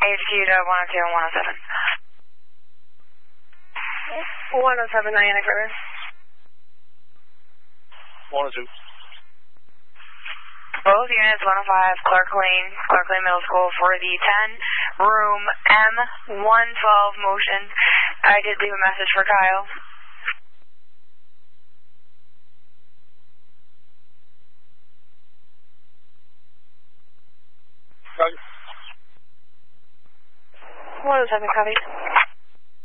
IHQ to 102 and 107. 107, Diana Carter. 102. Both units, 105, Clark Lane Middle School for the 10, room M112 motion. I did leave a message for Kyle. Copy. 107, copy.